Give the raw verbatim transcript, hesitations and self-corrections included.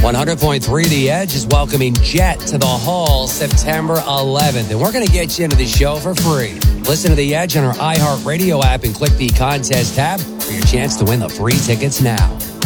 one hundred point three The Edge is welcoming Jet to the Hall September eleventh. And we're going to get you into the show for free. Listen to The Edge on our iHeartRadio app and click the contest tab for your chance to win the free tickets now.